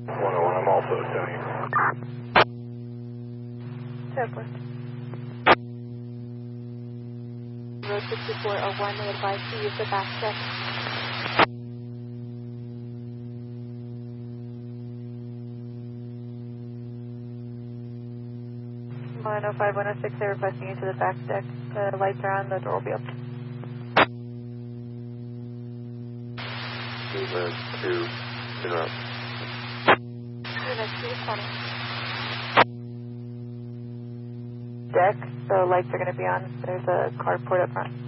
101, I'm also attending. Southwest. Road 6401, they advise to use the back deck. 105, 106, they're requesting you to the back deck. The lights are on, the door will be open. Lima 2, interrupt. Lima 2, responding. Deck, the lights are going to be on. There's a carport up front.